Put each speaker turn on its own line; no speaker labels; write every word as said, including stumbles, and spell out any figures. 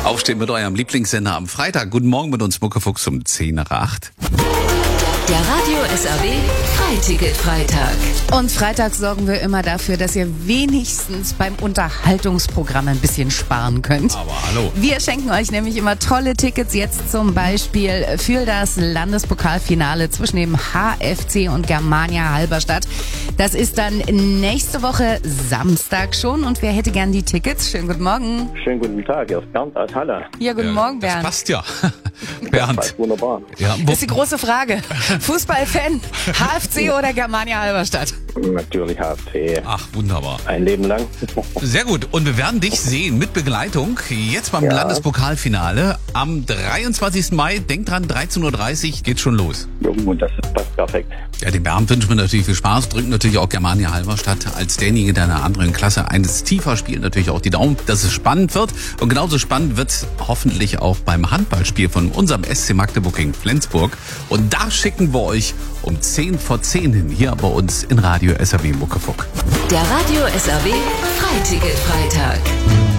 Aufstehen mit eurem Lieblingssender am Freitag. Guten Morgen mit uns, Muckefuchs um zehn nach acht.
Der Radio S R W Freiticket-Freitag.
Und freitags sorgen wir immer dafür, dass ihr wenigstens beim Unterhaltungsprogramm ein bisschen sparen könnt.
Aber hallo.
Wir schenken euch nämlich immer tolle Tickets, jetzt zum Beispiel für das Landespokalfinale zwischen dem H F C und Germania Halberstadt. Das ist dann nächste Woche Samstag schon. Und wer hätte gern die Tickets? Schönen guten Morgen.
Schönen guten Tag, hier ist Bernd aus Halle.
Ja, guten
Ja,
Morgen,
das
Bernd.
passt ja. Bernd.
Das wunderbar.
Ja,
Das ist die große Frage. Fußballfan, H F C oder Germania Halberstadt?
Natürlich H F C.
Ach, wunderbar.
Ein Leben lang.
Sehr gut. Und wir werden dich sehen mit Begleitung jetzt beim
Ja.
Landespokalfinale am dreiundzwanzigsten Mai. Denk dran, dreizehn Uhr dreißig geht's schon los.
Und das passt perfekt.
Ja, dem Bernd wünschen wir natürlich viel Spaß, drücken natürlich auch Germania Halberstadt als derjenige deiner anderen Klasse eines tiefer spielt natürlich auch die Daumen, dass es spannend wird. Und genauso spannend wird's hoffentlich auch beim Handballspiel von unserem S C Magdeburg gegen Flensburg. Und da schicken wir euch um zehn vor zehn hin, hier bei uns in Radio S R W Muckefuck.
Der Radio S R W Freiticket-Freitag.